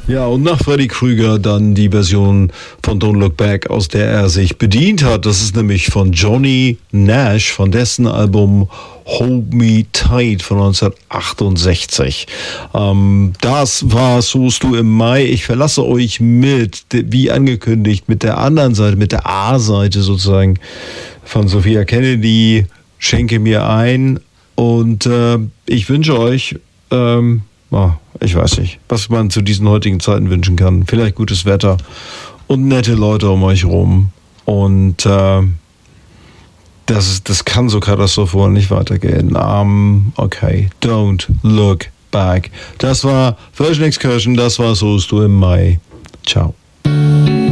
Ja, und nach Freddy Krueger dann die Version von Don't Look Back, aus der er sich bedient hat. Das ist nämlich von Johnny Nash, von dessen Album Hold Me Tight von 1968. Das war Soest Du im Mai. Ich verlasse euch mit, wie angekündigt, mit der anderen Seite, mit der A-Seite sozusagen von Sophia Kennedy, Schenke mir ein. Und ich wünsche euch... ich weiß nicht, was man zu diesen heutigen Zeiten wünschen kann. Vielleicht gutes Wetter und nette Leute um euch rum. Und das kann so katastrophal nicht weitergehen. Okay, Don't Look Back. Das war Version Excursion, das war Soest Du im Mai. Ciao.